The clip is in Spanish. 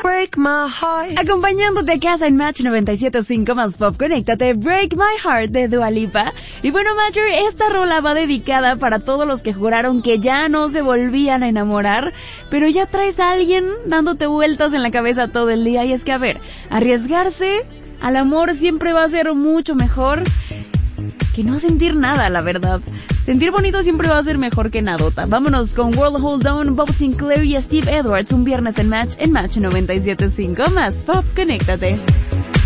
Break my heart. Acompañándote a casa en Match 97.5 más Pop, conéctate, Break My Heart de Dua Lipa. Y bueno, Matcher, esta rola va dedicada para todos los que juraron que ya no se volvían a enamorar, pero ya traes a alguien dándote vueltas en la cabeza todo el día. Y es que, a ver, arriesgarse al amor siempre va a ser mucho mejor que no sentir nada, la verdad. Sentir bonito siempre va a ser mejor que nadota. Vámonos con World Hold On, Bob Sinclair y Steve Edwards, un viernes en Match 97.5 más Pop, conéctate.